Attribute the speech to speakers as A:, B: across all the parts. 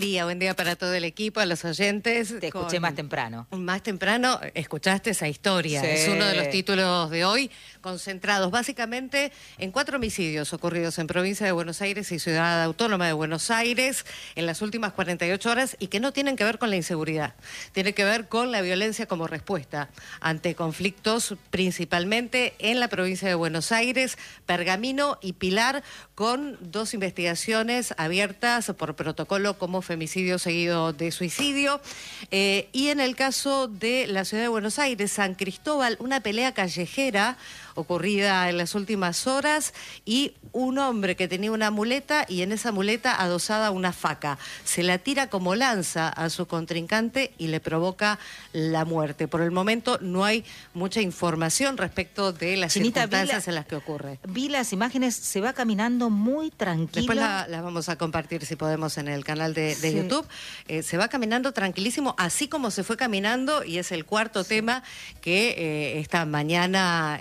A: Buen día para todo el equipo, a los oyentes.
B: Te escuché más temprano.
A: Más temprano escuchaste esa historia.
B: Sí.
A: Es uno de los títulos de hoy, concentrados básicamente en 4 homicidios ocurridos en provincia de Buenos Aires y Ciudad Autónoma de Buenos Aires en las últimas 48 horas y que no tienen que ver con la inseguridad. Tiene que ver con la violencia como respuesta ante conflictos principalmente en la provincia de Buenos Aires, Pergamino y Pilar, con 2 investigaciones abiertas por protocolo como femicidio seguido de suicidio. Y en el caso de la ciudad de Buenos Aires, San Cristóbal, una pelea callejera ocurrida en las últimas horas y un hombre que tenía una muleta y en esa muleta adosada una faca. Se la tira como lanza a su contrincante y le provoca la muerte. Por el momento no hay mucha información respecto de las circunstancias en las que ocurre.
B: Vi las imágenes, se va caminando muy tranquilo.
A: Después las vamos a compartir si podemos en el canal de YouTube. Se va caminando tranquilísimo, así como se fue caminando, y es el cuarto tema que esta mañana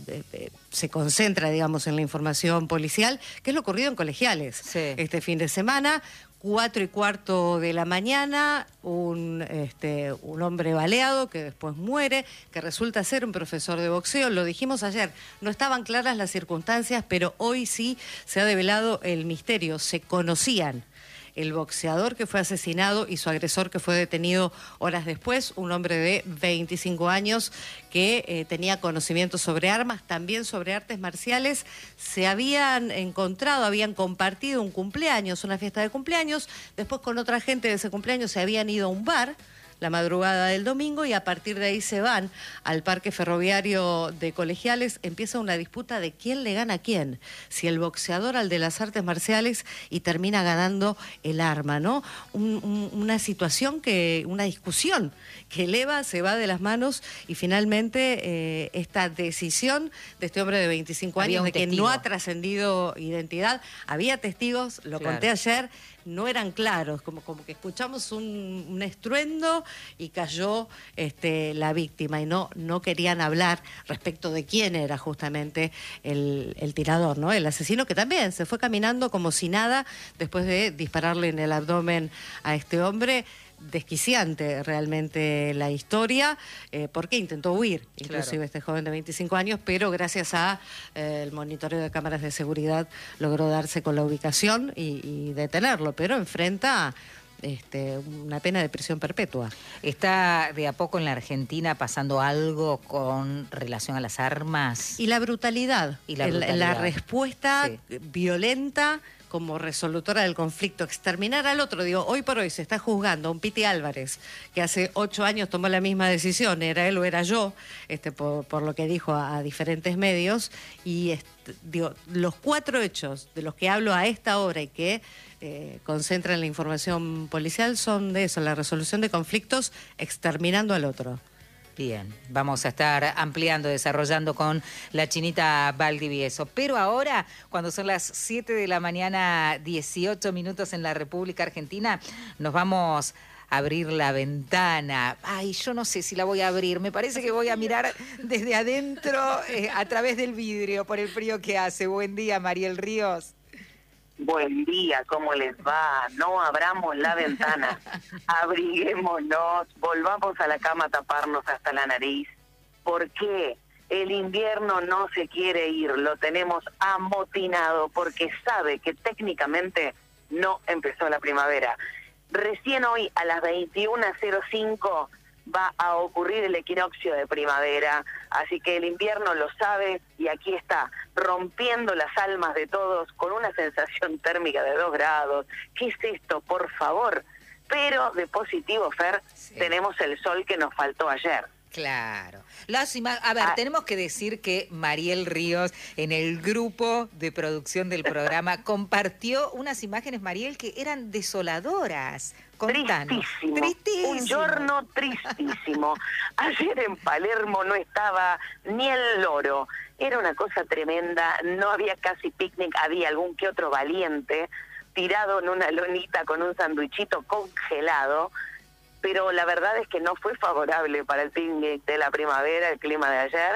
A: se concentra, digamos, en la información policial, que es lo ocurrido en Colegiales. Este fin de semana, 4:15 de la mañana, un hombre baleado que después muere, que resulta ser un profesor de boxeo. Lo dijimos ayer, no estaban claras las circunstancias, pero hoy sí se ha develado el misterio. Se conocían el boxeador que fue asesinado y su agresor que fue detenido horas después, un hombre de 25 años que tenía conocimientos sobre armas, también sobre artes marciales. Se habían encontrado, habían compartido un cumpleaños, una fiesta de cumpleaños, después con otra gente de ese cumpleaños se habían ido a un bar la madrugada del domingo y a partir de ahí se van al parque ferroviario de Colegiales. Empieza una disputa de quién le gana a quién, si el boxeador al de las artes marciales, y termina ganando el arma, ¿no? Una situación una discusión que se va de las manos y finalmente esta decisión de este hombre de 25 años de que no ha trascendido identidad. Había testigos, lo conté ayer, no eran claros, como que escuchamos un estruendo y cayó la víctima y no querían hablar respecto de quién era justamente el tirador, ¿no? El asesino, que también se fue caminando como si nada después de dispararle en el abdomen a este hombre. Desquiciante realmente la historia, porque intentó huir, inclusive este joven de 25 años, pero gracias a el monitoreo de cámaras de seguridad logró darse con la ubicación y detenerlo, pero enfrenta una pena de prisión perpetua.
B: ¿Está de a poco en la Argentina pasando algo con relación a las armas?
A: Y la brutalidad, la respuesta violenta como resolutora del conflicto, exterminar al otro. Digo, hoy por hoy se está juzgando a un Piti Álvarez, que hace 8 años tomó la misma decisión, era él o era yo, por lo que dijo a diferentes medios, y digo, los 4 hechos de los que hablo a esta hora y que concentran la información policial son de eso, la resolución de conflictos exterminando al otro.
B: Bien, vamos a estar ampliando, desarrollando con la Chinita Valdivieso. Pero ahora, cuando son las 7 de la mañana, 18 minutos en la República Argentina, nos vamos a abrir la ventana. Ay, yo no sé si la voy a abrir, me parece que voy a mirar desde adentro a través del vidrio por el frío que hace. Buen día, Mariel Ríos.
C: Buen día, ¿cómo les va? No abramos la ventana, abriguémonos, volvamos a la cama a taparnos hasta la nariz. ¿Por qué? El invierno no se quiere ir, lo tenemos amotinado porque sabe que técnicamente no empezó la primavera. Recién hoy a las 21:05 va a ocurrir el equinoccio de primavera, así que el invierno lo sabe y aquí está, rompiendo las almas de todos con una sensación térmica de 2 grados. ¿Qué es esto, por favor? Pero de positivo, Fer, tenemos el sol que nos faltó ayer.
B: Claro. A ver, tenemos que decir que Mariel Ríos, en el grupo de producción del programa, compartió unas imágenes, Mariel, que eran desoladoras. Contanos.
C: Tristísimo. Un giorno tristísimo. Ayer en Palermo no estaba ni el loro. Era una cosa tremenda, no había casi picnic, había algún que otro valiente tirado en una lonita con un sanduichito congelado, pero la verdad es que no fue favorable para el picnic de la primavera, el clima de ayer.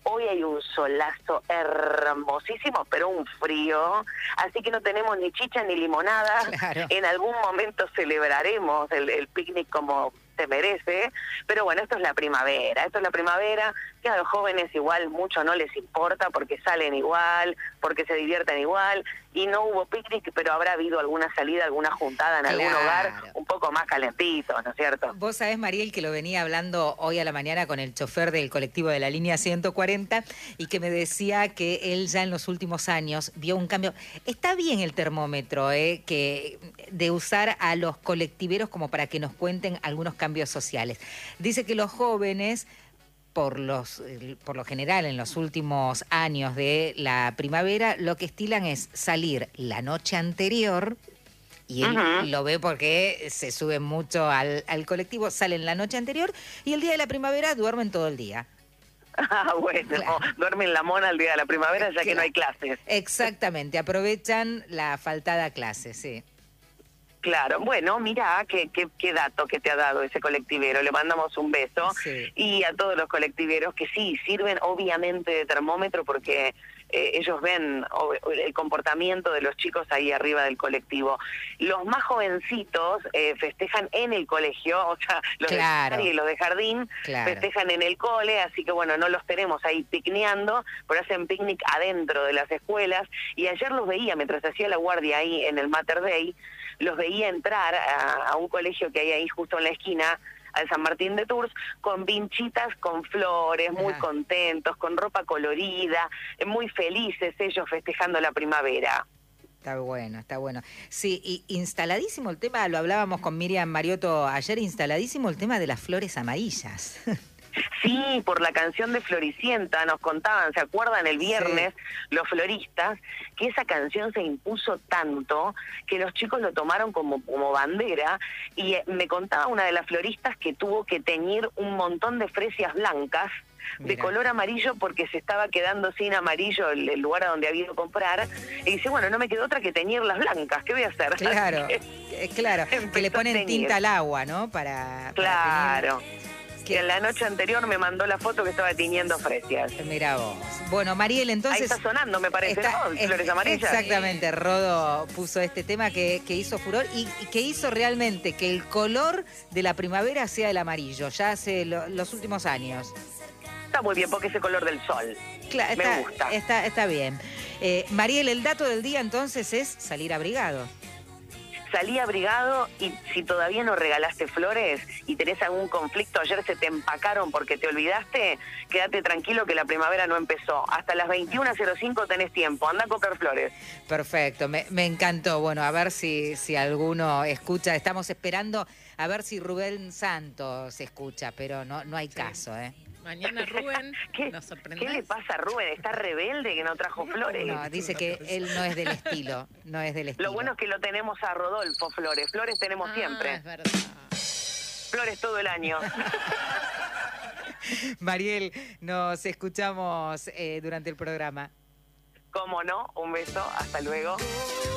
C: Hoy hay un solazo hermosísimo, pero un frío, así que no tenemos ni chicha ni limonada.
B: Claro.
C: En algún momento celebraremos el picnic como se merece, pero bueno, esto es la primavera, que a los jóvenes igual mucho no les importa porque salen igual, porque se divierten igual, y no hubo picnic, pero habrá habido alguna salida, alguna juntada en algún hogar un poco más calentito, ¿no es cierto?
B: Vos sabés, Mariel, que lo venía hablando hoy a la mañana con el chofer del colectivo de la línea 140 y que me decía que él ya en los últimos años vio un cambio. Está bien el termómetro, que de usar a los colectiveros como para que nos cuenten algunos cambios sociales. Dice que los jóvenes, por lo general en los últimos años de la primavera, lo que estilan es salir la noche anterior, y él lo ve porque se sube mucho al colectivo, salen la noche anterior y el día de la primavera duermen todo el día.
C: Ah, bueno, claro. Duermen la mona el día de la primavera ya que no hay clases.
B: Exactamente, aprovechan la faltada clase, sí.
C: Claro, bueno, mira qué dato que te ha dado ese colectivero, le mandamos un beso.
B: Sí.
C: Y a todos los colectiveros que sí, sirven obviamente de termómetro porque ellos ven el comportamiento de los chicos ahí arriba del colectivo. Los más jovencitos festejan en el colegio, o sea, los de primaria y los de jardín festejan en el cole, así que bueno, no los tenemos ahí picneando, pero hacen picnic adentro de las escuelas, y ayer los veía mientras hacía la guardia ahí en el Mater Dei, los veía entrar a un colegio que hay ahí justo en la esquina, al San Martín de Tours, con vinchitas con flores, muy contentos, con ropa colorida, muy felices ellos festejando la primavera.
B: Está bueno, está bueno. Sí, y instaladísimo el tema, lo hablábamos con Miriam Mariotto ayer, instaladísimo el tema de las flores amarillas.
C: Sí, por la canción de Floricienta nos contaban, ¿se acuerdan el viernes los floristas? Que esa canción se impuso tanto que los chicos lo tomaron como bandera, y me contaba una de las floristas que tuvo que teñir un montón de fresias blancas de color amarillo porque se estaba quedando sin amarillo el lugar a donde había ido a comprar, y dice, bueno, no me quedó otra que teñirlas blancas, ¿qué voy a hacer?
B: Claro, claro, que le ponen tinta al agua, ¿no? Para teñir.
C: Que en la noche anterior me mandó la foto que estaba tiñendo fresias.
B: Mirá vos. Bueno, Mariel, entonces...
C: Ahí está sonando, me parece, ¿no? Flores amarillas.
B: Exactamente, Rodo puso este tema que hizo furor y que hizo realmente que el color de la primavera sea el amarillo, ya hace los últimos años.
C: Está muy bien, porque es el color del sol.
B: Claro,
C: me gusta.
B: Está bien. Mariel, el dato del día entonces es salir abrigado.
C: Salí abrigado, y si todavía no regalaste flores y tenés algún conflicto, ayer se te empacaron porque te olvidaste, quédate tranquilo que la primavera no empezó. Hasta las 21:05 tenés tiempo, anda a comprar flores.
B: Perfecto, me encantó. Bueno, a ver si alguno escucha. Estamos esperando a ver si Rubén Santos escucha, pero no hay caso, ¿eh?
D: Mañana Rubén nos sorprenderá.
C: ¿Qué le pasa a Rubén? ¿Está rebelde que no trajo flores?
B: No, dice que él no es del estilo, no es del estilo.
C: Lo bueno es que lo tenemos a Rodolfo Flores. Flores tenemos siempre.
D: Es verdad.
C: Flores todo el año.
B: Mariel, nos escuchamos durante el programa.
C: Cómo no, un beso, hasta luego.